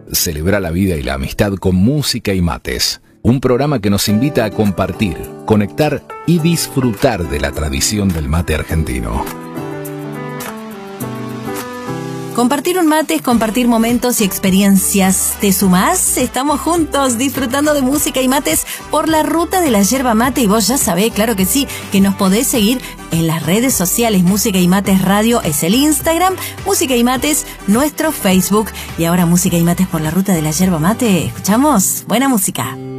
celebra la vida y la amistad con música y mates. Un programa que nos invita a compartir, conectar y disfrutar de la tradición del mate argentino. Compartir un mate es compartir momentos y experiencias. ¿Te sumás? Estamos juntos disfrutando de música y mates por la ruta de la yerba mate. Y vos ya sabés, claro que sí, que nos podés seguir en las redes sociales. Música y Mates Radio es el Instagram, Música y Mates nuestro Facebook. Y ahora Música y Mates por la ruta de la yerba mate. ¿Escuchamos? Buena música.